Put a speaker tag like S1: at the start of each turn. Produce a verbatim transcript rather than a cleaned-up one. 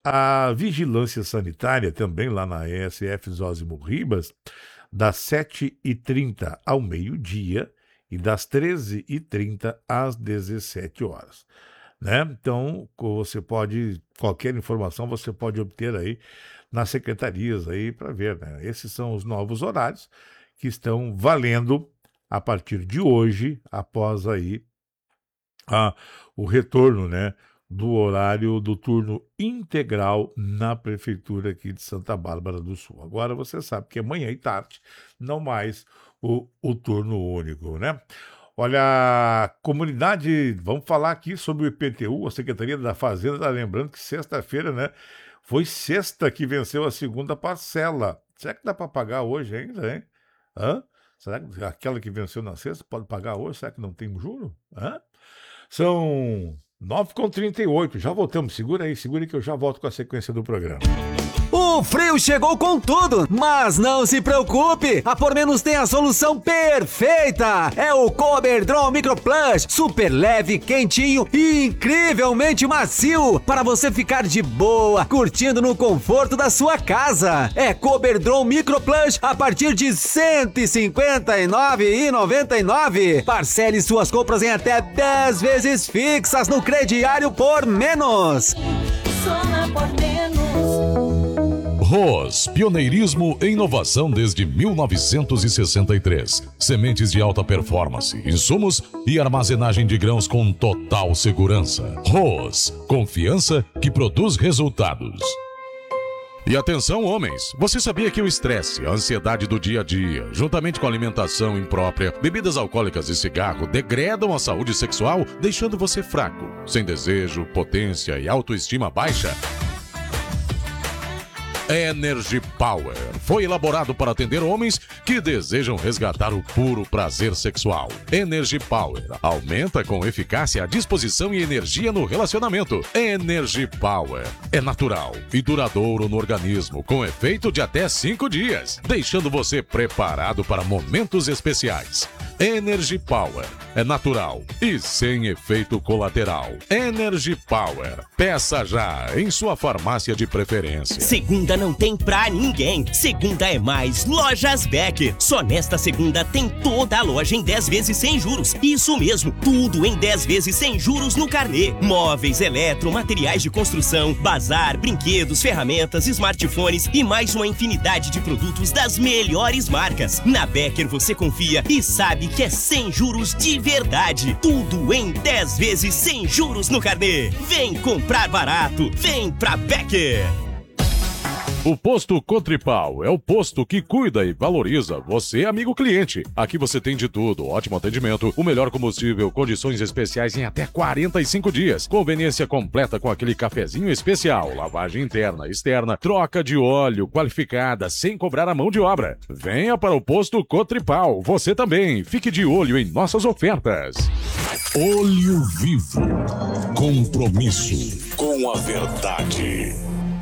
S1: A vigilância sanitária, também lá na E S F Zósimo Ribas, das sete e trinta ao meio-dia e das treze e trinta às dezessete horas. Né? Então, você pode, qualquer informação você pode obter aí nas secretarias aí para ver, né? Esses são os novos horários que estão valendo a partir de hoje, após aí a, o retorno, né, do horário do turno integral na prefeitura aqui de Santa Bárbara do Sul. Agora você sabe que é manhã e tarde, não mais o, o turno único, né? Olha, comunidade, vamos falar aqui sobre o I P T U, a Secretaria da Fazenda, tá lembrando que sexta-feira, né, foi sexta que venceu a segunda parcela. Será que dá para pagar hoje ainda, hein? Hã? Será que aquela que venceu na sexta pode pagar hoje? Será que não tem juro? Hã? São nove e trinta e oito, já voltamos, segura aí, segura aí que eu já volto com a sequência do programa.
S2: O frio chegou com tudo, mas não se preocupe, a Por Menos tem a solução perfeita. É o Coberdron Micro Plus, super leve, quentinho e incrivelmente macio, para você ficar de boa, curtindo no conforto da sua casa. É Coberdron Micro Plus a partir de cento e cinquenta e nove reais e noventa e nove centavos. Parcele suas compras em até dez vezes fixas no crediário Por Menos.
S3: Só na Por Menos.
S4: Roz, pioneirismo e inovação desde mil novecentos e sessenta e três. Sementes de alta performance, insumos e armazenagem de grãos com total segurança. Roz, confiança que produz resultados. E atenção, homens, você sabia que o estresse, a ansiedade do dia a dia, juntamente com a alimentação imprópria, bebidas alcoólicas e cigarro, degradam a saúde sexual, deixando você fraco, sem desejo, potência e autoestima baixa? Energy Power foi elaborado para atender homens que desejam resgatar o puro prazer sexual. Energy Power aumenta com eficácia a disposição e energia no relacionamento. Energy Power é natural e duradouro no organismo, com efeito de até cinco dias, deixando você preparado para momentos especiais. Energy Power é natural e sem efeito colateral. Energy Power. Peça já em sua farmácia de preferência.
S5: Segunda não tem pra ninguém. Segunda é mais Lojas Becker. Só nesta segunda tem toda a loja em dez vezes sem juros. Isso mesmo, tudo em dez vezes sem juros no carnê. Móveis, eletro, materiais de construção, bazar, brinquedos, ferramentas, smartphones e mais uma infinidade de produtos das melhores marcas. Na Becker você confia e sabe que é sem juros de verdade. Tudo em dez vezes sem juros no carnê. Vem comprar barato, vem pra Becker.
S4: O Posto Cotripal é o posto que cuida e valoriza você, amigo cliente. Aqui você tem de tudo, ótimo atendimento, o melhor combustível, condições especiais em até quarenta e cinco dias, conveniência completa com aquele cafezinho especial, lavagem interna, externa, troca de óleo qualificada, sem cobrar a mão de obra. Venha para o Posto Cotripal, você também. Fique de olho em nossas ofertas.
S6: Olho Vivo. Compromisso com a verdade.